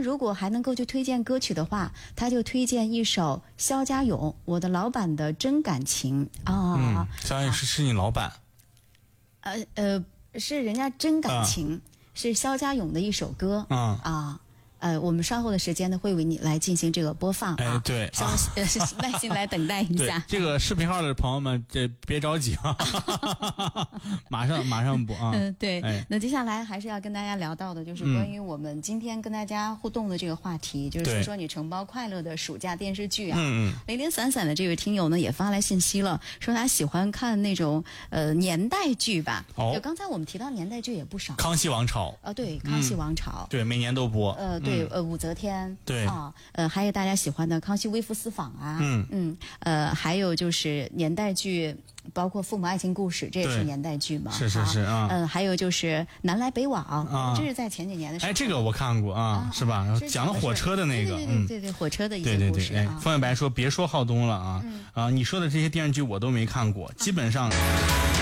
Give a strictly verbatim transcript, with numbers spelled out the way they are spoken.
如果还能够去推荐歌曲的话，他就推荐一首肖家勇《我的老板的真感情》啊。 嗯，肖家勇是是你老板？ 呃呃，是人家真感情，啊、是肖家勇的一首歌。 嗯啊。呃，我们稍后的时间呢，会为你来进行这个播放啊。 哎，对， 稍啊、呃，耐心来等待一下。 这个视频号的朋友们，这别着急啊，马上马上播啊。 嗯，对。 哎、 那接下来还是要跟大家聊到的，就是关于我们今天跟大家互动的这个话题，嗯、就是说说你承包快乐的暑假电视剧啊。 嗯嗯。 零零散散的这位听友呢，也发来信息了，说他喜欢看那种呃年代剧吧。 哦。 就刚才我们提到年代剧也不少。 康熙王朝。 啊、呃，对，康熙王朝。 嗯、对，每年都播。 呃，对。对，呃，武则天， 对啊，呃，还有大家喜欢的《康熙微服私访》啊， 嗯嗯，呃，还有就是年代剧，包括《父母爱情故事》，这也是年代剧嘛， 是是是啊， 嗯、呃，还有就是《南来北往》 啊， 这是在前几年的时候， 哎，这个我看过啊， 啊是吧？ 啊讲了火车的那个， 对对对对对，火车的一些故事。 对对对，哎，方小白说别说浩东了啊， 嗯、 啊，你说的这些电视剧我都没看过，基本上。